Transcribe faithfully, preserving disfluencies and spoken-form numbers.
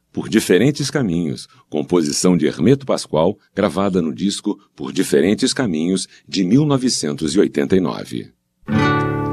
Por Diferentes Caminhos, composição de Hermeto Pascoal, gravada no disco Por Diferentes Caminhos, de mil novecentos e oitenta e nove.